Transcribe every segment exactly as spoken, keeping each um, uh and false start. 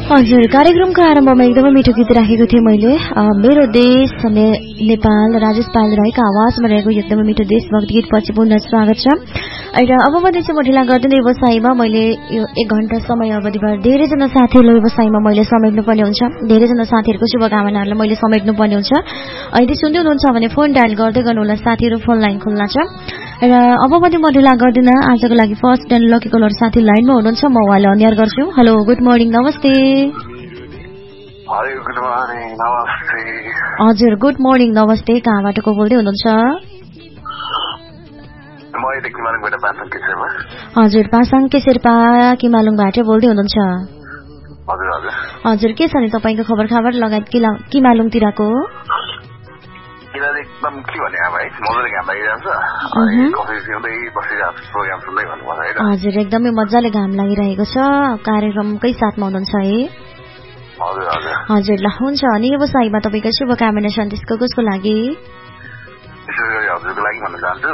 हजुर कार्यक्रमको आरम्भमा एकदमै मिठो गीत राखेको थिएँ मैले। मेरो देश नेपाल राजेश पाल राईको आवाजमा रहेको एकदमै मिठो देशभक्ति गीत पछि पुनः स्वागत छ। र अब भने चाहिँ महिला गर्दिने व्यवसायमा मैले यो एक घण्टा समय अवधिमा धेरैजना साथीहरूलाई व्यवसायमा मैले समेट्नु पर्ने हुन्छ, धेरैजना साथीहरूको शुभकामनाहरूलाई मैले समेट्नु पर्ने हुन्छ। यदि सुन्दै हुनुहुन्छ भने फोन डायल गर्दै गर्नुहोला, साथीहरू फोन लाइन खुल्ला छ। र अब पनि महिला गर्दिन आजको लागि फर्स्ट एन्ड लकी कलर साथी लाइनमा हुनुहुन्छ, म उहाँलाई अन्यार गर्छु। हेलो गुड मर्निङ नमस्ते। हजुर गुड मर्निङ नमस्ते, कहाँबाट को बोल्दै हुनुहुन्छ? हजुर पासाङ शेर्पा किमालुङबाट बोल्दै हुनुहुन्छ? हजुर के छ नि तपाईँको खबर खबर लगायत किमालुङतिरको? एकदम के भने अब है मजाले घाम लागिरहेको छ, कफी पिउँदै बसिरहेको छु, प्रोग्राम सुन्दै भन्नुभयो है। हजुर एकदमै मजाले घाम लागिरहेको छ, कार्यक्रमकै साथमा हुनुहुन्छ है? हजुर हजुर हजुर ल हुन्छ। अनि व्यवसायमा तपाईँको शुभकामना सन्देश कसको लागि? विशेष गरी हजुरको लागि भन्न चाहन्छु।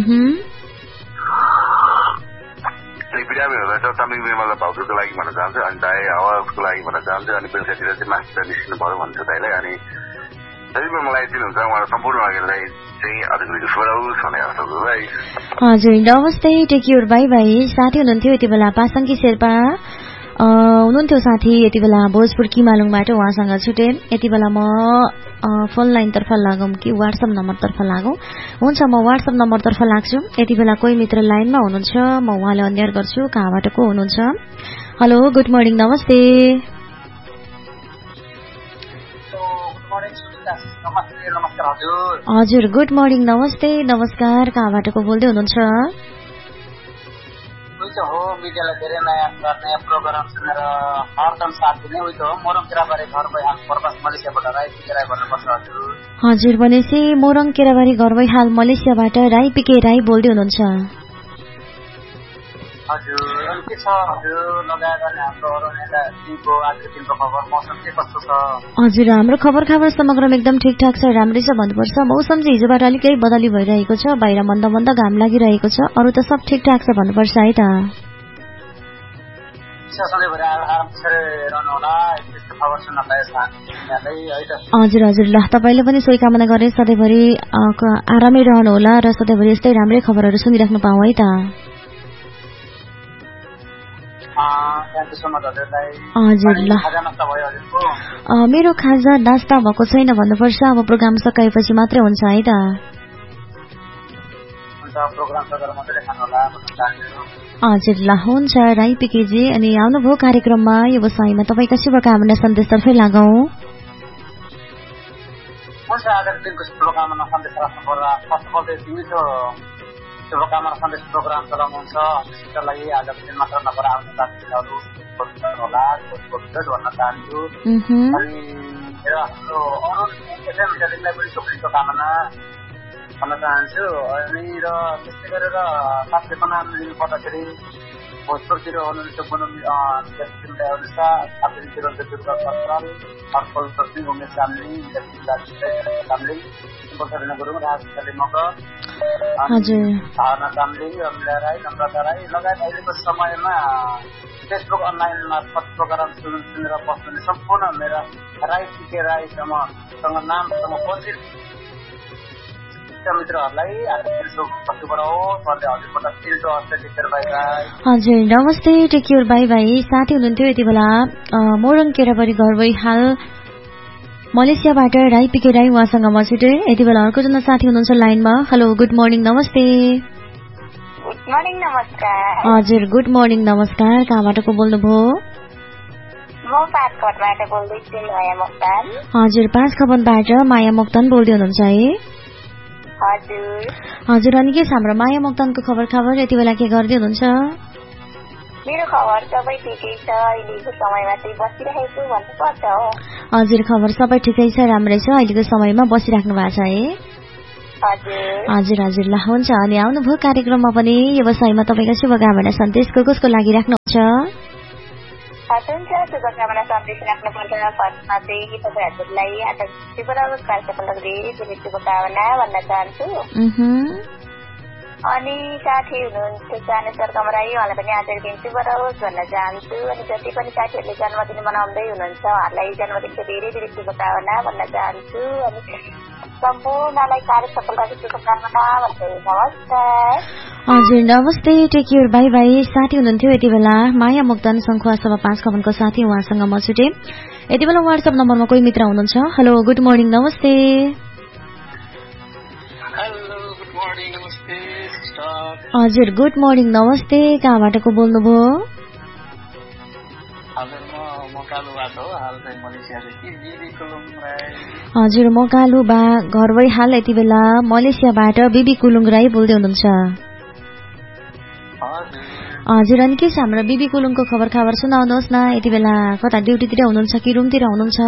अनि बिरामी हुनुहुन्छ तमिङ निर्मला भाउजूको लागि भन्न चाहन्छु, अनि दाई आवाजको लागि भन्न चाहन्छु, अनि बेलुकातिर चाहिँ मास्टर निस्किनु पर्यो भन्छु दाइलाई। अनि जति पनि मलाई दिनुहुन्छ उहाँलाई सम्पूर्ण अघिलाई चाहिँ हजुरको सुराउस भने जस्तो भाइ। हजुर नमस्ते टेक केयर बाई बाई। साथी हुनुहुन्थ्यो यति बेला पासाङ्की शेर्पा हुनुहुन्थ्यो साथी यति बेला भोजपुर किमालुङबाट, उहाँसँग छुटे। यति बेला म फोन लाइनतर्फ लागौँ कि वाट्सएप नम्बरतर्फ लागौँ? हुन्छ म वाट्सएप नम्बरतर्फ लाग्छु। यति बेला कोही मित्र लाइनमा हुनुहुन्छ, म उहाँलाई अन्यार गर्छु। कहाँबाट को हुनुहुन्छ? हेलो गुड मर्निङ नमस्ते। हजुर गुड मर्निङ नमस्ते नमस्कार, कहाँबाट को बोल्दै हुनुहुन्छ? हो मिडियालाई धेरै नयाँ नयाँ प्रोग्राम सुनेर हरदम साथ दिने उही त हो मोरङ केराबारी घर भइहाल प्रकाश मलेसियाबाट राई पिके राई भन्नुपर्छ। हजुर हजुर भनेपछि मोरङ केराबारी घर भइहाल मलेसियाबाट राई पिके राई बोल्दै हुनुहुन्छ? हजुर अनि के छ हजुर लगायत अनि हाम्रो अरू दिनको आजको दिनको खबर मौसम के कस्तो छ? हजुर हाम्रो खबर खबर समग्रमा एकदम ठिकठाक छ, राम्रै छ भन्नुपर्छ। मौसम चाहिँ हिजोबाट अलिकति बदली भइरहेको छ, बाहिर मन्द मन्द घाम लागिरहेको छ, अरू त सब ठिकठाक छ भन्नुपर्छ है त। हजुर हजुर ल तपाईँले पनि सोही कामना गरे सधैँभरि आरामै रहनुहोला र सधैँभरि यस्तै राम्रै खबरहरू सुनिराख्नु पाऊँ है त। हजुर ल मेरो खाजा नास्ता भएको छैन भन्नुपर्छ, अब प्रोग्राम सकाएपछि मात्रै हुन्छ है त। हजुर ल हुन्छ राई पिकेजी। अनि आउनुभयो कार्यक्रममा व्यवसायमा तपाईँका शुभकामना सन्देशतर्फै लागौँ। शुभकामना सन्देश प्रोग्राम चलाउनुहुन्छ त्यसका लागि आजको दिन मात्र नभएर आफ्नो साथीहरू होला भन्न चाहन्छु। अनि हाम्रो अरू मिडियालाई पनि शुभकामना भन्न चाहन्छु। अनि र त्यस्तै गरेर साथीको नाम लिनु पर्दाखेरि भोजपुरतिर हुनुहुन्छ हुनुहुन्छ आफूतिर दुर्गा पत्राल अर्पल दक्षिण उमेश चामलिङ चामलिङ बसरना गुरुङ राजले मगर धारणा चामलिङ रमिला राई नम्रता राई लगायत अहिलेको समयमा फेसबुक अनलाइन मार्फत प्रोग्राम सुनेर बस्ने सम्पूर्ण मेरा राई पिके राईसँग नामसँग परिचित मित्रहरूलाई हजुर नमस्ते टेक केयर बाई बाई। साथी हुनुहुन्थ्यो यति बेला मोरङ केराबारी घर भइहाल मलेसियाबाट राई पिके राई, उहाँसँग म छुटे। यति बेला अर्कोजना साथी हुनुहुन्छ लाइनमा। हेलो गुड मर्निङ नमस्ते। गुड मर्निङ नमस्कार। हजुर गुड मर्निङ नमस्कार, कहाँबाट को बोल्नुभयो? म पाँचखबनबाट बोल्दैछु माया मोक्तान। हजुर पाँचखबनबाट माया मोक्तान बोल्दै हुनुहुन्छ है? हजुर हजुर अनि के छ हाम्रो माया मोक्तानको खबर खबर यति बेला के गर्दै हुनुहुन्छ? मेरो खबर सबै ठिकै छ, अहिलेको समयमा चाहिँ बसिरहेको भन्नुपर्छ हो। हजुर खबर सबै ठिकै छ, राम्रै छ, अहिलेको समयमा बसिराख्नु भएको छ है? हजुर हजुर ल हुन्छ। अनि आउनुभयो कार्यक्रममा पनि व्यवसायमा तपाईँका शुभकामना सन्देश कसको लागि राख्नुहुन्छ? हुन्छ शुभकामना सन्देश राख्नुपर्छ। फर्स्टमा चाहिँ तपाईँहरूलाई आज शिवराज कार्यक्रमको लागि धेरै धेरै शुभकामना भन्न चाहन्छु। अनि साथी हुनुहुन्छ ज्ञानेश्वर कमराई, उहाँलाई पनि आदर दिन्छु बरोस् भन्न चाहन्छु। अनि जति पनि साथीहरूले जन्मदिन मनाउँदै हुनुहुन्छ उहाँहरूलाई जन्मदिनको धेरै धेरै शुभकामना भन्न चाहन्छु। अनि सम्पूर्णलाई कार्य सफलताको शुभकामना भन्दै नमस्कार। हजुर नमस्ते, टेक केयर, बाई बाई। साथी हुनुहुन्थ्यो यति बेला माया मुक्तान सङ्खुवा सभा पाँच खबरको साथी, उहाँसँग म छुटे। यति बेला वाट्सएप नम्बरमा कोही मित्र हुनुहुन्छ। हेलो गुड मर्निङ नमस्ते। हजुर गुड मर्निङ नमस्ते, कहाँबाट को बोल्नुभयो? हजुर म कालु बा घर भई हाल यति बेला मलेसियाबाट बिबी कुलुङ राई बोल्दै हुनुहुन्छ। हजुर अनि के छ हाम्रो बिबी कुलुङको खबर खबर सुनाउनुहोस् न। यति बेला कता ड्युटीतिर हुनुहुन्छ कि रुमतिर हुनुहुन्छ?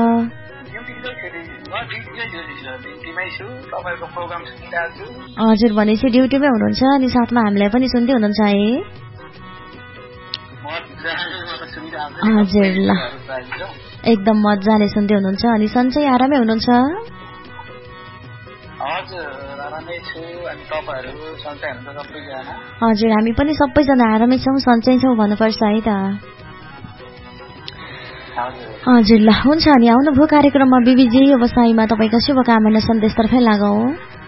हजुर भनेपछि ड्युटीमै हुनुहुन्छ अनि साथमा हामीलाई पनि सुन्दै हुनुहुन्छ है? हजुर ल एकदम मजाले सुन्दै हुनुहुन्छ। अनि सन्चै आरामै हुनुहुन्छ? हजुर हामी पनि सबैजना आरामै छौँ, सन्चै छौँ भन्नुपर्छ है त। हजुर ल हुन्छ। अनि आउनुभयो कार्यक्रममा बिबीजी, व्यवसायमा तपाईँका शुभकामना सन्देशतर्फै लागौँ।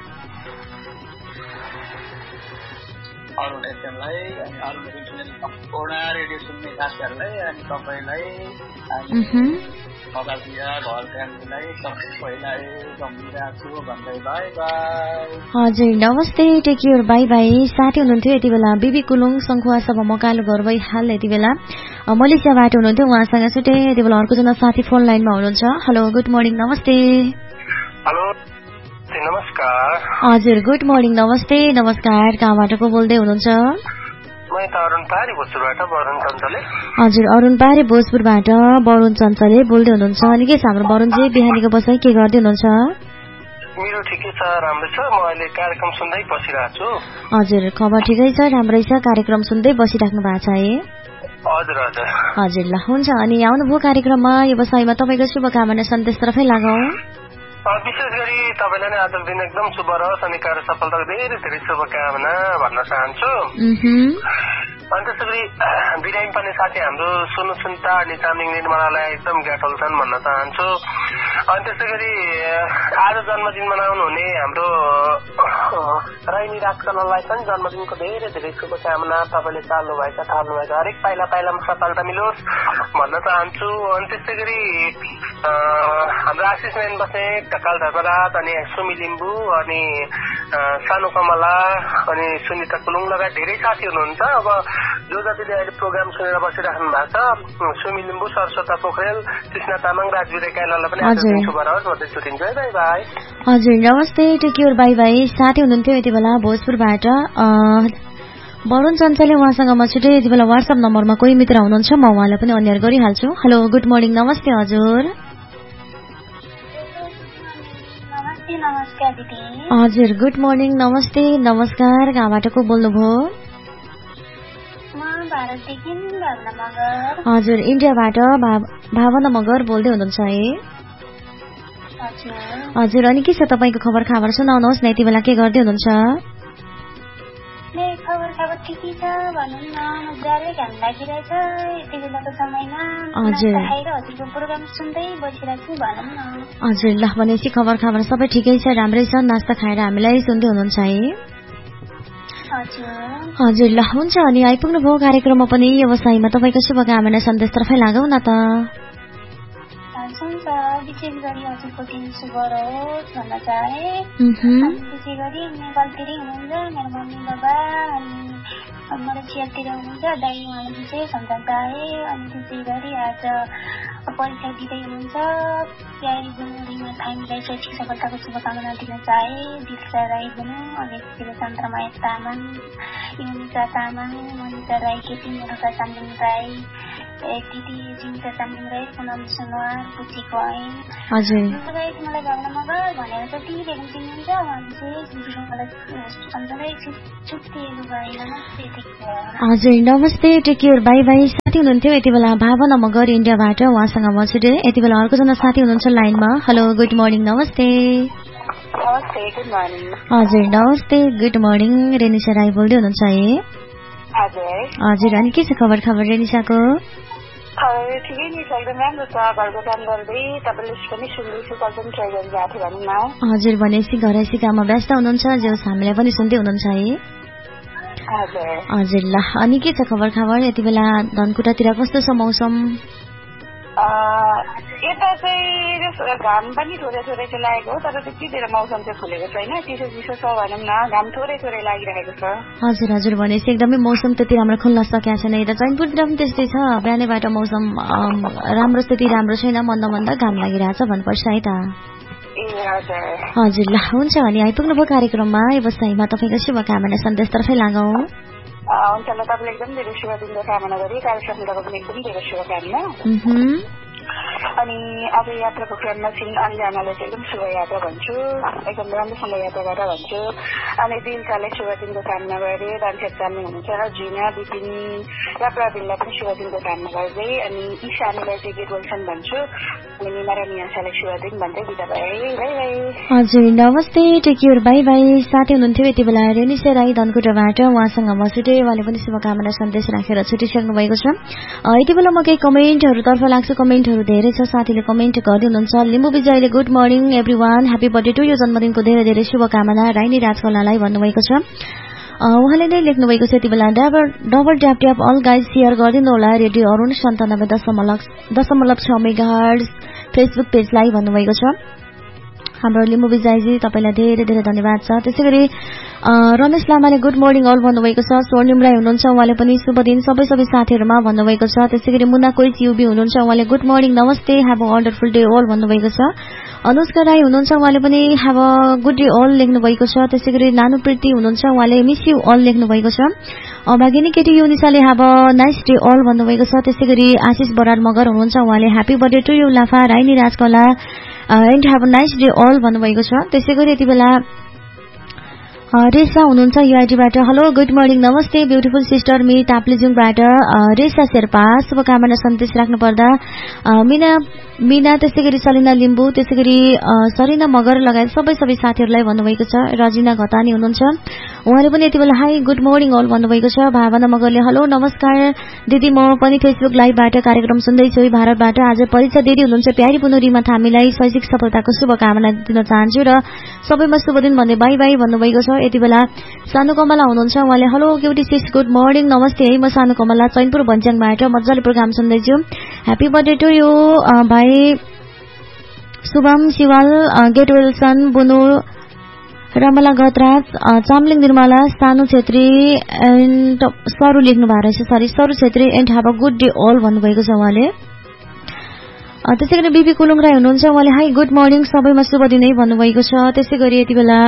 हजुर नमस्ते, टेक केयर, बाई बाई। साथी हुनुहुन्थ्यो यति बेला बिबी कुलुङ सङ्खुवा सभा मकालु घर भई हाल यति बेला मलेसियाबाट हुनुहुन्थ्यो, उहाँसँग छुटे। यति बेला अर्को जना साथी फोन लाइनमा हुनुहुन्छ। हेलो गुड मर्निङ नमस्ते। हेलो नमस्कार। हजुर गुड मर्निङ नमस्ते। नमस्कार, कहाँबाट को बोल्दै हुनुहुन्छ? हजुर अरुण पारे भोजपुरबाट वरुण चञ्चले बोल्दै हुनुहुन्छ। अनि के छ हाम्रो वरुणजी, बिहानीको बसाइ के गर्दै हुनुहुन्छ? मेरो ठिकै छ, राम्रो छ। म अहिले कार्यक्रम सुन्दै बसिरहेको छु। हजुर खबर ठिकै छ, राम्रै छ। कार्यक्रम सुन्दै बसिराख्नु भएको छ है? हजुर हजुर हजुर ल हुन्छ। अनि आउनुभयो कार्यक्रममा व्यवसायमा तपाईँको शुभकामना सन्देशतर्फै लागौँ। विशेष गरी तपाईँलाई नै आजको दिन एकदम शुभ रहोस् अनि कार्य सफलताको धेरै धेरै शुभकामना भन्न चाहन्छु। अनि त्यसै गरी बिरामी पर्ने साथी हाम्रो सुनु सुन्ता अनि चामलिङ निर्मलालाई एकदम ग्याटल छन् भन्न चाहन्छु। अनि त्यसै गरी आज जन्मदिन मनाउनु हुने हाम्रो राइनी राजकलालाई पनि जन्मदिनको धेरै धेरै शुभकामना। तपाईँले चाल्नुभएछ थाल्नुभएछ हरेक पाइला पाइलामा सफलता मिलोस् भन्न चाहन्छु। अनि त्यस्तै गरी हाम्रो आशिष नयन बस्ने ढकाल धर्मराज अनि सुमी लिम्बू अनि सानु कमला अनि सुनिता कुलुङ लगायत धेरै साथी हुनुहुन्छ। अब जो जतिले अहिले प्रोग्राम सुनेर बसिराख्नु भएको छ, सुमी लिम्बू, सरस्वता पोखरेल, कृष्ण तामाङ, राजवीर काइलालाई पनि शुभ रहोस् भन्दै छुटिन्छ। By by. हजुर नमस्ते, टेक केयर, बाई बाई। साथी हुनुहुन्थ्यो यति बेला भोजपुरबाट वरुण चञ्चले, उहाँसँग म छुटे। यति बेला वाट्सएप नम्बरमा कोही मित्र हुनुहुन्छ, म उहाँलाई पनि अन्यर गरिहाल्छु। हेलो गुड मर्निङ नमस्ते। हजुर नमस्कार दिदी। हजुर गुड मर्निङ नमस्ते। नमस्कार, कहाँबाट को बोल्नुभयो? हजुर इन्डियाबाट भावना मगर बोल्दै हुनुहुन्छ है? हजुर अनि के छ तपाईँको खबर खबर सुनाउनुहोस् न। यति बेला के गर्दै हुनुहुन्छ? खबर खबर ठिकै छ भनौँ न, मजाले घाम लागिरहेछ यति बेलाको समयमा। हजुर हजुरको प्रोग्राम सुन्दै बसिरहेको छु भनौँ न। हजुर ल भनेपछि खबर खबर सबै ठिकै छ, राम्रै छ। नास्ता खाएर हामीलाई सुन्दै हुनुहुन्छ है? हजुर ल हुन्छ। अनि आइपुग्नुभयो कार्यक्रममा पनि व्यवसायमा तपाईँको शुभकामना सन्देशतर्फै लागौँ न त। हुन्छ, विशेष गरी हजुरको दिन शुभ रहोस् भन्न चाहे। विशेष गरी नेपालतिरै हुनुहुन्छ मेरो मम्मी बाबा, अनि मलेसियातिर हुनुहुन्छ दाइ, उहाँलाई विशेष सम्झना चाहे। अनि त्यसै गरी आज परीक्षा दिँदै हुनुहुन्छ प्यारी गुरुमा थामीलाई शैक्षिक सफलताको शुभकामना दिन चाहे। दिक्षा राई भनौँ, अनि त्यसरी चन्द्रमाया तामाङ, युनिता तामाङ, मनिता राई, केपी मेनका चामलिङ राई, दिदी जिन्ता चामलिङ राई, सोनाम सुनवार, पुचीको ऐन। हजुर मलाई भावना मगर भनेर जति लेख्नु चिन्नुहुन्छ उहाँ विशेष गुरुसँगलाई सम्झँदै छुट्टिएको भए नमस्ते। हजुर नमस्ते, टेक केयर, बाई बाई। साथी हुनुहुन्थ्यो यति बेला भावना मगर इन्डियाबाट, उहाँसँग म छुटे। यति बेला अर्को जना साथी हुनुहुन्छ लाइनमा। हेलो गुड मर्निङ नमस्ते। नमस्ते, गुड मर्निङ। हजुर नमस्ते, गुड मर्निङ। रेनिसा राई बोल्दै हुनुहुन्छ है? हजुर। हजुर, अनि के छ खबर खबर रेनिसाको? खबर ठिकै नि छ, एकदम राम्रो छ। घरको काम गर्दै तपाईँले पनि सुन्दैछु, कल्पनी ट्राई गरिरहेको थियो भनौँ न। हजुर, भनेपछि घरैसी काममा व्यस्त हुनुहुन्छ, जो हामीलाई पनि सुन्दै हुनुहुन्छ है? हजुर। हजुर, ल अनि के छ खबर खबर यति बेला धनकुटातिर कस्तो छ मौसम? यता चाहिँ घाम पनि थोरै थोरै चाहिँ लागेको हो, तर त्यति धेरै मौसम चाहिँ खुलेको छैन, चिसो चिसो छ भनौँ न, घाम थोरै थोरै लागिरहेको छ। हजुर हजुर, भनेपछि एकदमै मौसम त्यति राम्रो खुल्न सकेको छैन। यता चैनपुरतिर पनि त्यस्तै छ, बिहानैबाट मौसम राम्रो त्यति राम्रो छैन, मन्द मन्द घाम लागिरहेछ भन्नुपर्छ है त। ए हजुर। हजुर, ल हुन्छ, अनि आइपुग्नुभयो कार्यक्रममा। व्यवसायमा तपाईँको शुभकामना सन्देशतर्फै लागौँ। हुन्छ ल, तपाईँले एकदम धेरै शुभ दिनको कामना गरी कार्यक्रमको पनि एकदम धेरै शुभकामना। अनि आज यात्राको क्रममा चाहिँ अन्जानालाई चाहिँ एकदम शुभ यात्रा भन्छु, एकदम राम्रोसँग यात्रा गरेर भन्छु। अनि दिलकालाई शुभ दिनको कामना गरेँ, दानसेप जान्ने हुनुहुन्छ जिना बिपिन र प्रवीणलाई पनि शुभ दिनको कामना गर्दै, अनि ईशानीलाई चाहिँ गेट वेलसन भन्छु, अनि निमा र नियासालाई शुभ दिन भन्दै बिदा भए। By by. हजुर नमस्ते, टेक केयर, बाई बाई। साथै हुनुहुन्थ्यो यति बेला रेनिसा राई धनकुटाबाट, उहाँसँग म छुटे, उहाँले पनि शुभकामना सन्देश राखेर छुटिसक्नु भएको छ। यति बेला म केही कमेन्टहरूतर्फ लाग्छु, कमेन्टहरू धेरै छ, साथीले कमेन्ट गर्दै हुनुहुन्छ। Limbu विजयले good morning every one, happy birthday to, यो जन्मदिनको धेरै धेरै शुभकामना राइनी राजकलालाई भन्नुभएको छ। उहाँले नै लेख्नुभएको छ यति बेला double double tap tap all guys share गरिदिनु होला रेडियो अरुण सन्तानब्बे दशमलव दशमलव छ मेगाहर्ज फेसबुक पेजलाई भन्नुभएको छ। हाम्रो लिम्बू विजयजी तपाईँलाई धेरै धेरै धन्यवाद छ। त्यसै गरी रमेश लामाले गुड मर्निङ अल भन्नुभएको छ। स्वर्णिम राई हुनुहुन्छ, उहाँले पनि शुभ दिन सबै सबै साथीहरूमा भन्नुभएको छ। त्यसै गरी मुना कोइच युबी हुनुहुन्छ, उहाँले गुड मर्निङ नमस्ते have a wonderful day all भन्नुभएको छ। अनुष्का राई हुनुहुन्छ, उहाँले पनि have a good day all लेख्नुभएको छ। त्यसै गरी नानु प्रीति हुनुहुन्छ, उहाँले मिस यु अल लेख्नुभएको छ। भागिनी केटी युनिसाले have a nice day all भन्नुभएको छ। त्यसै गरी आशिष बराड मगर हुनुहुन्छ, उहाँले ह्याप्पी बर्थडे टु यु लाफा Raini Rajkala and have a nice day all भन्नुभएको छ। त्यसै गरी यति बेला रेसा हुनुहुन्छ युआइटीबाट, हेलो गुड मर्निङ नमस्ते ब्युटिफुल सिस्टर मी ताप्लेजुङबाट रेसा शेर्पा, शुभकामना सन्देश राख्नुपर्दा मिना मिना त्यसै गरी सलिना लिम्बू, त्यसै गरी सरिना मगर लगायत सबै सबै साथीहरूलाई भन्नुभएको छ। रजिना घतानी हुनुहुन्छ, उहाँले पनि यति बेला हाई गुड मर्निङ अल भन्नुभएको छ। भावना मगरले हेलो नमस्कार दिदी, म पनि फेसबुक लाइभबाट कार्यक्रम सुन्दैछु भारतबाट। आज परीक्षा दिदी हुनुहुन्छ प्यारी पुनुरीमा थामीलाई शैक्षिक सफलताको शुभकामना दिन चाहन्छु र सबैमा शुभ दिन भन्दै बाई बाई भन्नुभएको छ। यति बेला सानु कमला हुनुहुन्छ, उहाँले hello cutie cease good morning नमस्ते है, म सानु कमला चैनपुर भन्ज्याङबाट मजाले प्रोग्राम सुन्दैछु, ह्याप्पी बर्थडे टु यु भाइ शुभम शिवाल गेट वेलसन बुनु रमला गतराज चामलिङ निर्मला सानु छेत्री एन्ड सरू लेख्नु भएको रहेछ, सरी सरू Chhetri and have a good day all भन्नुभएको छ उहाँले। त्यसै गरी बिपी कुलुङ राई हुनुहुन्छ, उहाँले हाई गुड मर्निङ सबैमा शुभ दिन है भन्नुभएको छ। त्यसै गरी यति बेला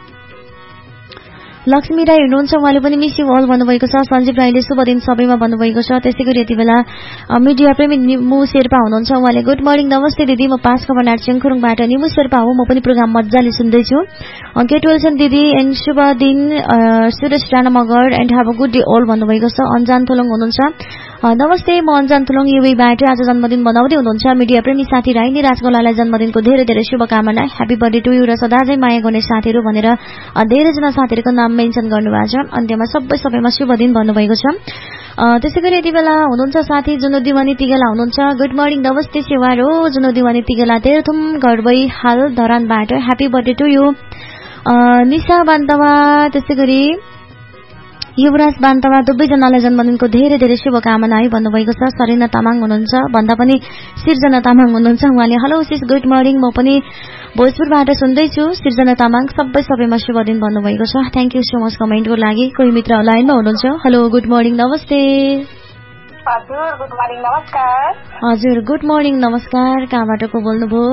लक्ष्मी राई हुनुहुन्छ, उहाँले पनि मिस यु अल भन्नुभएको छ। सञ्जीव राईले शुभ दिन सबैमा भन्नुभएको छ। त्यसै गरी यति बेला मिडिया प्रेमी निमु शेर्पा हुनुहुन्छ, उहाँले गुड मर्निङ नमस्ते दिदी, म पाँच खबर नाट चेङखुरुङबाट निमु शेर्पा हो, म पनि प्रोग्राम मजाले सुन्दैछु। गेट वेलसन दिदी एन्ड शुभ दिन Suresh Rana Magar and have a good day all भन्नुभएको छ। अन्जान थुलुङ हुनुहुन्छ, नमस्ते म अन्जान थुलुङ युबीबाट, आज जन्मदिन मनाउँदै हुनुहुन्छ मिडिया प्रेमी साथी राइनी राजकलालाई जन्मदिनको धेरै धेरै शुभकामना, ह्याप्पी बर्थडे टु यु र सदाझै माया गर्ने साथीहरू भनेर धेरैजना साथीहरूको नाम मेन्सन गर्नुभएको छ। अन्त्यमा सबै सबैमा शुभ दिन भन्नुभएको छ। त्यसै गरी यति बेला हुनुहुन्छ साथी जुनु दिवानी तिगेला हुनुहुन्छ, गुड मर्निङ नमस्ते सेवार हो जुनु दिवानी तिगेला तेह्रथुम घरबै हाल धरानबाट, happy birthday to you. Nisha Bantawa त्यसै गरी युवराज बान्तवा दुवैजनालाई जन्मदिनको धेरै धेरै शुभकामना है भन्नुभएको छ। सरिना तामाङ हुनुहुन्छ भन्दा पनि सिर्जना तामाङ हुनुहुन्छ, उहाँले हेलो सिस गुड मर्निङ, म पनि भोजपुरबाट सुन्दैछु सिर्जना तामाङ सबै सबैमा शुभ दिन भन्नुभएको छ। थ्याङ्क यू सो मच कमेन्टको लागि। कोही मित्र लाइनमा हुनुहुन्छ, हेलो गुड मर्निङ नमस्ते। हजुर गुड मर्निङ नमस्कार। हजुर गुड मर्निङ नमस्कार, कहाँबाट को बोल्नुभयो?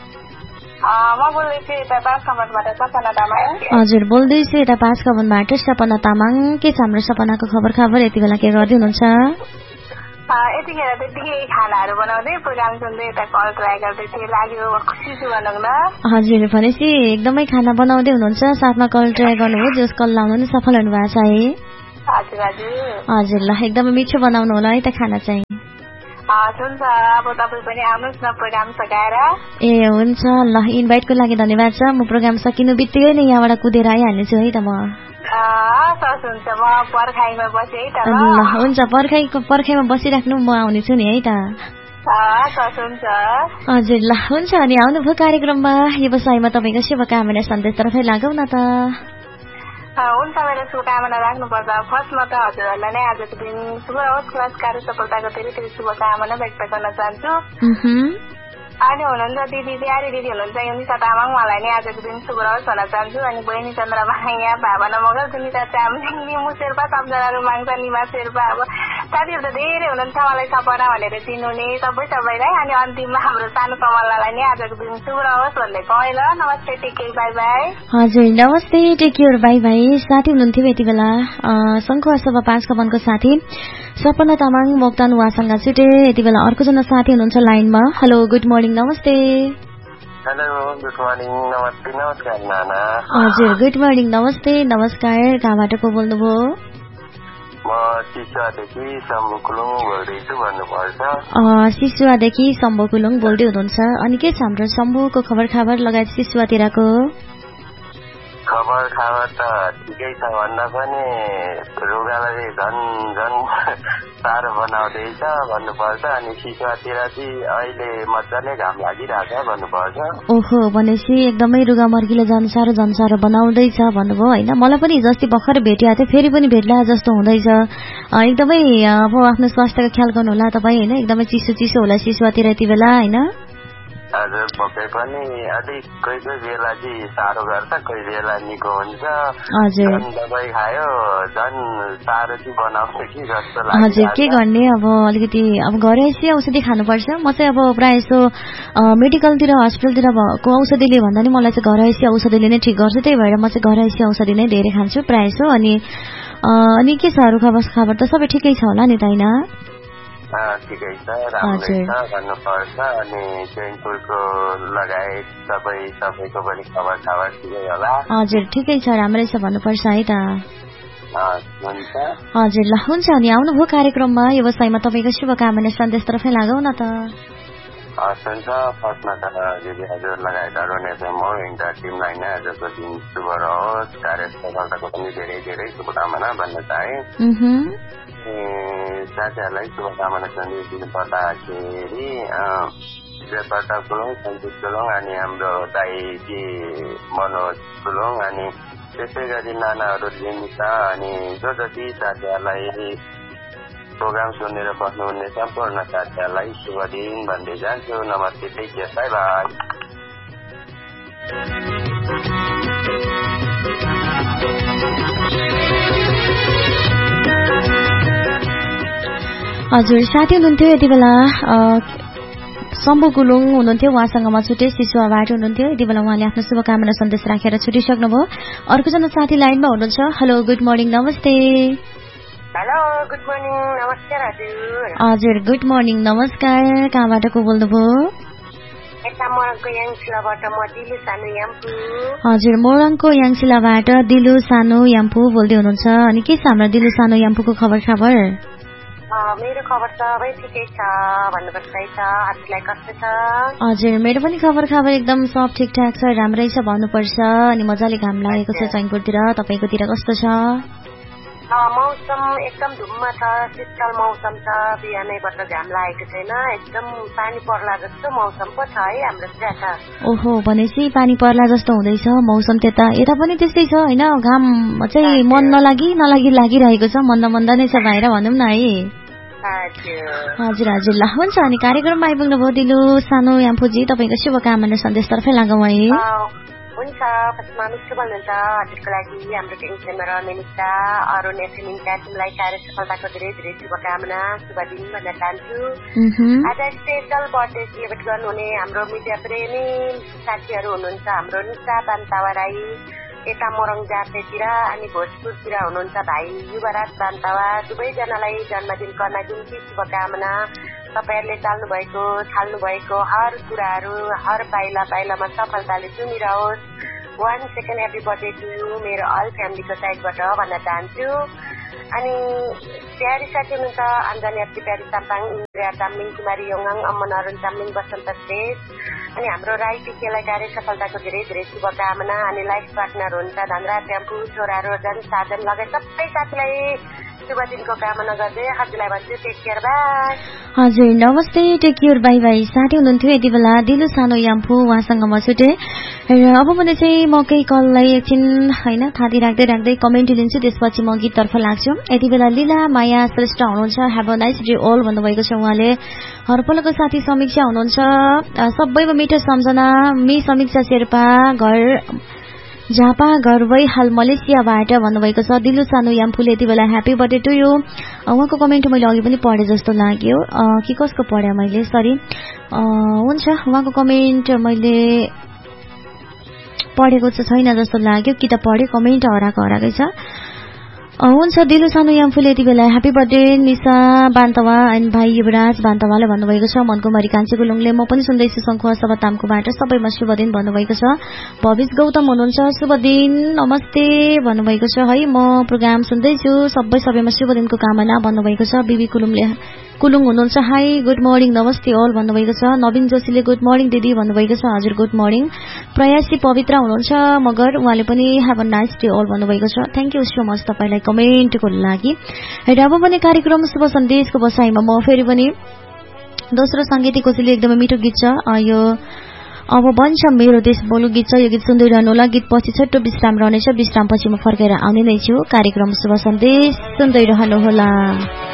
हजुर बोल्दैछु यता पाँच कवनबाट सपना तामाङ। के छ हाम्रो सपनाको खबर खबर यति बेला के गर्दै हुनुहुन्छ? यतिखेर त्यतिकै खानाहरू बनाउँदै प्रोग्राम सुन्दै यता कल ट्राई गर्दै थिएँ, लाग्यो खुसी छु भनौँ न। हजुर भनेपछि एकदमै खाना बनाउँदै हुनुहुन्छ, साथमा कल ट्राई गर्नुभयो, जस कल लाउनु नि सफल हुनु भएको छ है? हजुर हजुर हजुर ल एकदमै मिठो बनाउनु होला है त खाना चाहिँ। हुन्छ अब तपाईँ पनि आउनुहोस् न प्रोग्राम सघाएर। ए हुन्छ ल, इन्भाइटको लागि धन्यवाद छ। म प्रोग्राम सकिनु बित्तिकै नै यहाँबाट कुदेर आइहाल्नेछु है त म। हुन्छ म पर्खाइमा बसेँ है त। ल हुन्छ, पर्खाइको पर्खाइमा बसिराख्नु, म आउनेछु नि है त। हुन्छ हजुर ल हुन्छ। अनि आउनुभयो कार्यक्रममा व्यवसायमा तपाईँको शुभकामना सन्देशतर्फै लागौँ न त। हुन्छ, मेरो शुभकामना राख्नुपर्दा फर्स्टमा त हजुरहरूलाई नै आजको दिन शुभ होस्, क्लास कार्य सफलताको धेरै धेरै शुभकामना व्यक्त गर्न चाहन्छु। अनि हुनुहुन्छ दिदी, प्यारी दिदी हुनुहुन्छ युनिसा तामाङ, उहाँलाई नै आजको दिन शुभ रहोस् भन्न चाहन्छु। अनि बहिनी चन्द्रमा यहाँ, भावना मगर, सुनिता चामलिङ, निमु शेर्पा, सम्झना रुमाङ्सा, निमा शेर्पा, अब साथीहरू त धेरै हुनुहुन्छ मलाई सपना भनेर चिन्नुहुने सबै सबैलाई। अनि अन्तिममा हाम्रो सानो कमलालाई नै आजको दिन शुभ रहोस् भन्दै कहै ल। नमस्ते, टेक केयर, बाई बाई। हजुर नमस्ते, टेक केयर, बाई बाई। साथी हुनुहुन्थ्यो यति बेला शङ्खुवा सभा पाँच कमानको साथी सपना तामाङ, मोक्तान उहाँसँग छुटे। यति बेला अर्कोजना साथी हुनुहुन्छ लाइनमा। हेलो, गुड मर्निङ, नमस्ते। हेलो, गुड मर्निङ, नमस्ते, नमस्कार नाना। हजुर गुड मर्निङ, नमस्ते, नमस्कार। कहाँबाट को बोल्नुभयो? म सिसुवादेखि शम्भु कुलुङ बोल्दैछु भन्नुपर्छ। सिसुवादेखि शम्भु कुलुङ बोल्दै हुनुहुन्छ। अनि के छ हाम्रो शम्भुको खबर खबर लगायत सिसुवातिरको? खबर खबर त ठिकै छ भन्दा पनि रुगाले झन् झन् साह्रो बनाउँदैछ भन्नुपर्छ। अनि सिसुवातिर चाहिँ अहिले मजाले घाम लागिरहेछ भन्नुपर्छ। ओहो, भनेपछि एकदमै रुगा मर्कीले झन् साह्रो झन् साह्रो बनाउँदैछ भन्नुभयो होइन। मलाई पनि जस्तै भर्खर भेटिएको थियो, फेरि पनि भेट्ला जस्तो हुँदैछ। एकदमै अब आफ्नो स्वास्थ्यको ख्याल गर्नु होला तपाईँ होइन। एकदमै चिसो चिसो होला सिसुवातिर यति बेला होइन। हजुर, पक्कै पनि अलिक कोही कोही बेला चाहिँ साह्रो गर्छ, कोही बेला निको हुन्छ। हजुर, दबाई खायो झन् साह्रो चाहिँ बनाउँछ कि जस्तो लाग्छ। हजुर, के गर्ने अब अलिकति अब घरैसी औषधि खानुपर्छ। म चाहिँ अब प्रायः यसो मेडिकलतिर हस्पिटलतिर भएको औषधिले भन्दा नि मलाई चाहिँ घरैसी औषधिले नै ठिक गर्छ। त्यही भएर म चाहिँ घरैसी औषधि नै धेरै खान्छु प्रायः यसो। अनि अनि के छ अरू खबर खबर त सबै ठिकै छ होला नि त होइन? ठिकै छ, राम्रै छ भन्नुपर्छ। अनि चैनपुरको लगायत सबै सबैको पनि खबर खबर ठिकै होला? हजुर ठिकै छ, राम्रै छ भन्नुपर्छ है त। हुन्छ हजुर ल हुन्छ। अनि आउनुभयो कार्यक्रममा व्यवसायमा तपाईँको शुभकामना सन्देशतर्फै लागौँ न त। हुन्छ, फर्स्टमा त दिदी हजुर लगायत अरू नेसम इन्टर टिमलाई नै आजको दिन शुभ रहोस्, कार्य सफलताको पनि धेरै धेरै शुभकामना भन्न चाहे। साथीहरूलाई शुभकामना सन्देश दिनु पर्दाखेरि जयप्रताप गुरुङ, सन्तोष गुरुङ, अनि हाम्रो दाइजी मनोज गुरुङ, अनि त्यसै गरी नानाहरू लिन्छ। अनि जो जति साथीहरूलाई प्रोग्राम सुनेर बस्नुहुने सम्पूर्ण साथीहरूलाई शुभ दिन भन्दै जान्छु। नमस्ते, टेक केयर, बाई बाई। हजुर, साथी हुनुहुन्थ्यो यति बेला शम्भु गुलुङ हुनुहुन्थ्यो, उहाँसँग म छुटे सिसुवाबाट हुनुहुन्थ्यो। यति बेला उहाँले आफ्नो शुभकामना सन्देश राखेर छुटिसक्नुभयो। अर्कोजना साथी लाइनमा हुनुहुन्छ। हेलो, गुड मर्निङ, नमस्ते। हेलो, गुड मर्निङ, नमस्कार हजुर। हजुर गुड मर्निङ, नमस्कार। कहाँबाट को बोल्नुभयो? यता मोरङको याङसिलाबाट म दिलु सानो याम्पू। हजुर, मोरङको याङसिलाबाट दिलु सानो याम्पू बोल्दै हुनुहुन्छ। अनि के छ हाम्रो दिलु सानो याम्पूको खबर खबर? मेरो खबर सबै ठिकै छ भन्नुपर्छ है त। हजुरलाई कस्तो छ? हजुर, मेरो पनि खबर खबर एकदम सब ठिकठाक छ, राम्रै छ भन्नुपर्छ। अनि मजाले घाम लागेको छ चैनपुरतिर, तपाईँकोतिर कस्तो छ? मौसम एकदम धुम्म छ, शीतल मौसम छ, बिहानैबाट घाम लागेको छैन, एकदम पानी पर्ला जस्तो मौसम पो छ है हाम्रो त। ओहो, भनेपछि पानी पर्ला जस्तो हुँदैछ मौसम त्यता? यता पनि त्यस्तै छ होइन, घाम चाहिँ मन नलागि नलागि लागिरहेको छ, मन्दा मन्दा नै छ बाहिर भनौँ न है। हजुर हजुर ल हुन्छ। अनि कार्यक्रममा आइपुग्नुभयो दिलु सानो याम्फूजी, तपाईँको शुभकामना सन्देशतर्फै लागौँ है। हुन्छ, फर्स्टमा मिठो भन्नुहुन्छ हजुरको लागि हाम्रो टेन्सनमा रहने निस्ता अरू नेसमिनका तिमीलाई कार्य सफलताको धेरै धेरै शुभकामना, शुभ दिन भन्न चाहन्छु। आज स्पेसल बर्थडे सेलिब्रेट गर्नुहुने हाम्रो मिडिया प्रेमी साथीहरू हुनुहुन्छ, हाम्रो निशा बान्तावा राई यता मोरङ जापेतिर, अनि भोजपुरतिर हुनुहुन्छ भाइ युवराज बान्तावा, दुवैजनालाई जन्मदिनको अनागुन्ती शुभकामना। तपाईँहरूले चाल्नु भएको थाल्नु भएको हर कुराहरू हर पाइला पाइलामा सफलताले सुनिरहोस्। One second happy birthday to you मेरो अल फ्यामिलीको साइडबाट भन्न चाहन्छु। अनि प्यारी साथी हुनुहुन्छ अञ्जनी अप्ती प्यारी साम्पाङ चामलिङ कुमारी योङाङ अमन अरुण चामलिङ बसन्त श्रेष्ठ अनि हाम्रो राई टिकेलाई कार्य सफलताको धेरै धेरै शुभकामना अनि लाइफ पार्टनर हुन्छ धनराज ट्याम्पू छोरा रोजन साधन लगायत सबै साथीलाई शुभ दिनको कामना गर्दै हजुरलाई भन्छु टेक केयर बाई। हजुर नमस्ते टेक केयर बाई बाई। साथी हुनुहुन्थ्यो यति बेला दिलु सानो याम्फू उहाँसँग म छुटे र अब भने चाहिँ म केही कललाई एकछिन होइन थाती राख्दै राख्दै कमेन्ट लिन्छु त्यसपछि म गीततर्फ लाग्छु। यति बेला लीला माया श्रेष्ठ हुनुहुन्छ have a nice day all भन्नुभएको छ उहाँले। हरपलको साथी समीक्षा हुनुहुन्छ सबैमा मिठो सम्झना मी समीक्षा शेर्पा घर झापा घर वै हाल मलेसियाबाट भन्नुभएको छ। दिलु सानो याम्फूले यति बेला ह्यापी बर्थडे टु यु। उहाँको कमेन्ट मैले अघि पनि पढे जस्तो लाग्यो कि कसको पढे मैले सरी हुन्छ उहाँको कमेन्ट मैले पढेको चाहिँ छैन जस्तो लाग्यो कि त पढे कमेन्ट हराएको हराएकै छ। हुन्छ दिलु सानो याम्फूले यति बेला happy birthday Nisha Bantawa and भाइ युवराज बान्तवाले भन्नुभएको छ। मनकुमारी कान्छी गुलुङले म पनि सुन्दैछु शङ्खुवा सभा तामकोबाट सबैमा शुभ दिन भन्नुभएको छ। भविष गौतम हुनुहुन्छ शुभ दिन नमस्ते भन्नुभएको छ है म प्रोग्राम सुन्दैछु सबै सबैमा शुभ दिनको कामना भन्नुभएको छ। बिबी कुलुङले कुलुङ हुनुहुन्छ हाई गुड मर्निङ नमस्ते अल भन्नुभएको छ। नवीन जोशीले गुड मर्निङ दिदी भन्नुभएको छ। हजुर गुड मर्निङ। प्रयासी पवित्र हुनुहुन्छ मगर उहाँले पनि have a nice day all भन्नुभएको छ। थ्याङ्क यू सो मच तपाईँलाई कमेन्टको लागि। र अब पनि कार्यक्रम शुभ सन्देशको बसाइमा म फेरि पनि दोस्रो साङ्गीतिक कोसेली एकदमै मिठो गीत छ यो अब बन्छ मेरो देश बोलु गीत छ। यो गीत सुन्दै रहनु होला। गीत पछि छोटो विश्राम रहनेछ। विश्राम पछि म फर्केर आउने नै छु। कार्यक्रम शुभ सन्देश सुन्दै रहनु होला।